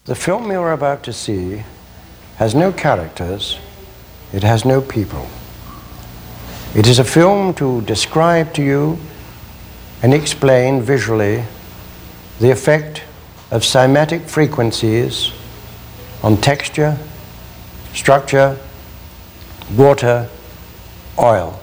The film you're about to see has no characters, it has no people. It is a film to describe to you and explain visually the effect of cymatic frequencies on texture, structure, water, oil.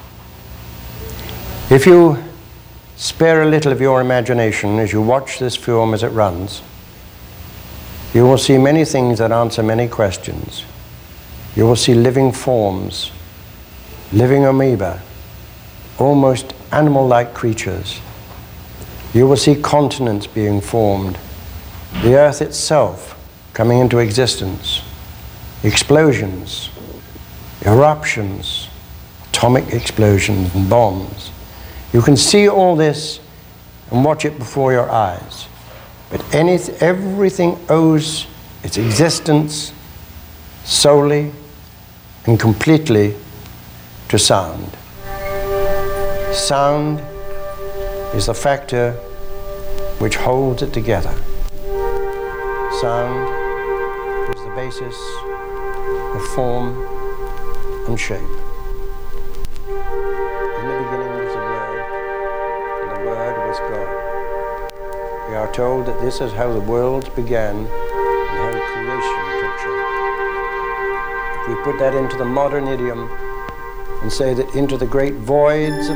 If you spare a little of your imagination as you watch this film as it runs, you will see many things that answer many questions. You will see living forms, living amoeba, almost animal-like creatures. You will see continents being formed, the earth itself coming into existence, explosions, eruptions, atomic explosions and bombs. You can see all this and watch it before your eyes. But everything owes its existence solely and completely to sound. Sound is the factor which holds it together. Sound is the basis of form and shape. In the beginning was the Word, and the Word was God. We are told that this is how the worlds began and how creation took shape. If we put that into the modern idiom and say that into the great voids of